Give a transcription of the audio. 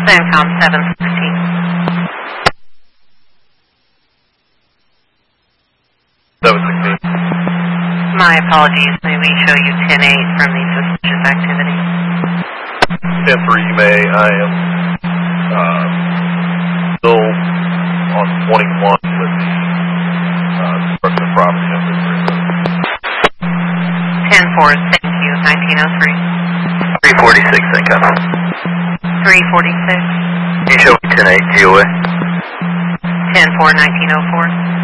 CENTCOM 716. My apologies. May we show you 10-8 from the suspicious activity? 10-3, you may. I am still on 21 with the destruction of property number 10-4, thank you. 1903. 346, CENTCOM. 346. Can you show me 10-8 GOA? 10-4, 1904.